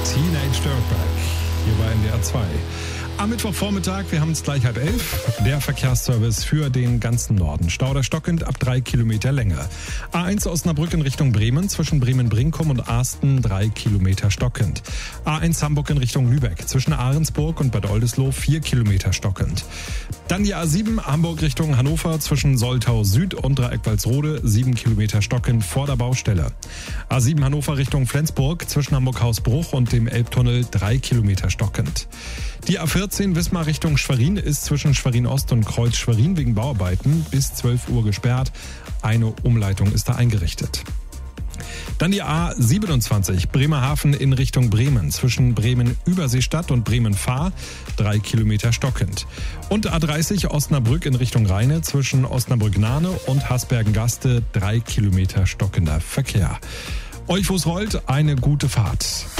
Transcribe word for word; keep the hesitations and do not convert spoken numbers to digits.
Teenage Dirtbag hier bei N D R zwei. Am Mittwochvormittag, wir haben es gleich halb elf, der Verkehrsservice für den ganzen Norden. Stauder stockend ab drei Kilometer Länge. A eins Osnabrück in Richtung Bremen, zwischen Bremen-Brinkum und Asten drei Kilometer stockend. A eins Hamburg in Richtung Lübeck, zwischen Ahrensburg und Bad Oldesloe vier Kilometer stockend. Dann die A sieben Hamburg Richtung Hannover, zwischen Soltau Süd und Dreieck-Walsrode sieben Kilometer stockend vor der Baustelle. A sieben Hannover Richtung Flensburg, zwischen Hamburg-Hausbruch und dem Elbtunnel drei Kilometer stockend. Die A vierzehn Wismar Richtung Schwerin ist zwischen Schwerin Ost und Kreuz Schwerin wegen Bauarbeiten bis zwölf Uhr gesperrt. Eine Umleitung ist da eingerichtet. Dann die A siebenundzwanzig Bremerhaven in Richtung Bremen, zwischen Bremen-Überseestadt und Bremen-Fahr, drei Kilometer stockend. Und A dreißig Osnabrück in Richtung Rheine, zwischen Osnabrück-Nahne und Hasbergen-Gaste, drei Kilometer stockender Verkehr. Euch, wo's rollt, eine gute Fahrt.